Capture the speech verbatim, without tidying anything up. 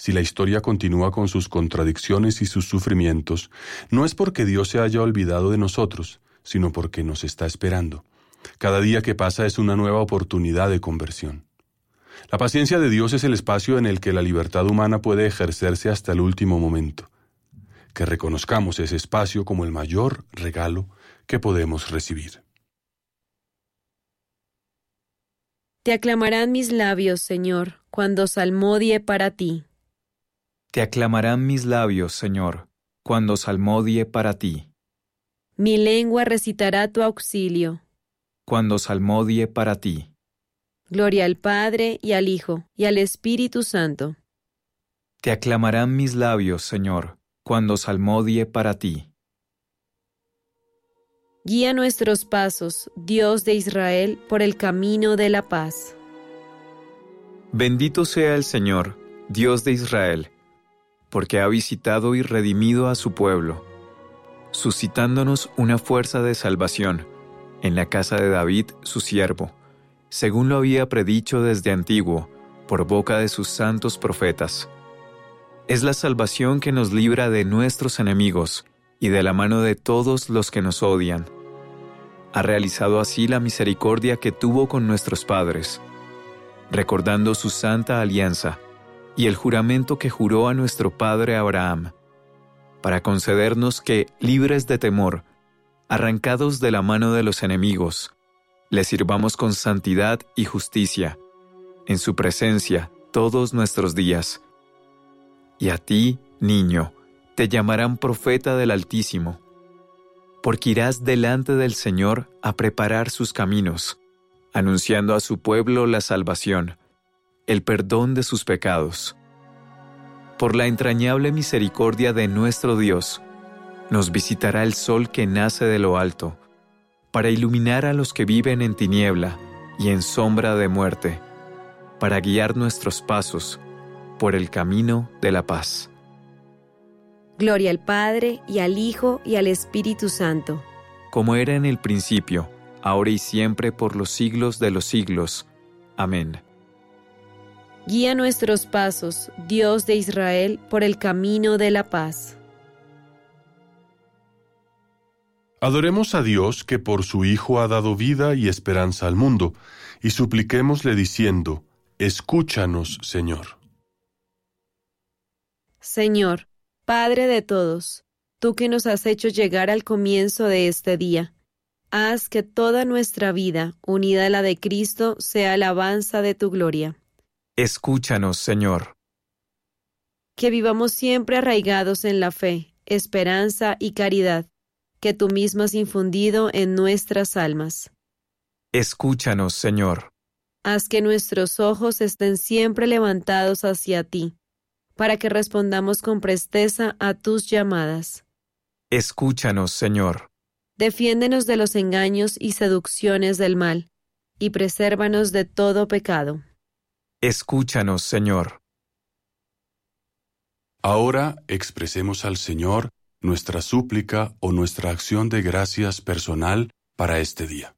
Si la historia continúa con sus contradicciones y sus sufrimientos, no es porque Dios se haya olvidado de nosotros, sino porque nos está esperando. Cada día que pasa es una nueva oportunidad de conversión. La paciencia de Dios es el espacio en el que la libertad humana puede ejercerse hasta el último momento. Que reconozcamos ese espacio como el mayor regalo que podemos recibir. Te aclamarán mis labios, Señor, cuando salmodie para ti. Te aclamarán mis labios, Señor, cuando salmodie para ti. Mi lengua recitará tu auxilio. Cuando salmodie para ti. Gloria al Padre, y al Hijo, y al Espíritu Santo. Te aclamarán mis labios, Señor, cuando salmodie para ti. Guía nuestros pasos, Dios de Israel, por el camino de la paz. Bendito sea el Señor, Dios de Israel, porque ha visitado y redimido a su pueblo, suscitándonos una fuerza de salvación en la casa de David, su siervo, según lo había predicho desde antiguo, por boca de sus santos profetas. Es la salvación que nos libra de nuestros enemigos y de la mano de todos los que nos odian. Ha realizado así la misericordia que tuvo con nuestros padres, recordando su santa alianza y el juramento que juró a nuestro padre Abraham, para concedernos que, libres de temor, arrancados de la mano de los enemigos, le sirvamos con santidad y justicia, en su presencia todos nuestros días. Y a ti, niño, te llamarán profeta del Altísimo, porque irás delante del Señor a preparar sus caminos, anunciando a su pueblo la salvación, el perdón de sus pecados. Por la entrañable misericordia de nuestro Dios, nos visitará el sol que nace de lo alto, para iluminar a los que viven en tiniebla y en sombra de muerte, para guiar nuestros pasos por el camino de la paz. Gloria al Padre, y al Hijo, y al Espíritu Santo. Como era en el principio, ahora y siempre, por los siglos de los siglos. Amén. Guía nuestros pasos, Dios de Israel, por el camino de la paz. Adoremos a Dios que por su Hijo ha dado vida y esperanza al mundo, y supliquémosle diciendo: escúchanos, Señor. Señor, Padre de todos, tú que nos has hecho llegar al comienzo de este día, haz que toda nuestra vida, unida a la de Cristo, sea alabanza de tu gloria. Escúchanos, Señor. Que vivamos siempre arraigados en la fe, esperanza y caridad, que tú mismo has infundido en nuestras almas. Escúchanos, Señor. Haz que nuestros ojos estén siempre levantados hacia ti, para que respondamos con presteza a tus llamadas. Escúchanos, Señor. Defiéndenos de los engaños y seducciones del mal, y presérvanos de todo pecado. Escúchanos, Señor. Ahora expresemos al Señor nuestra súplica o nuestra acción de gracias personal para este día.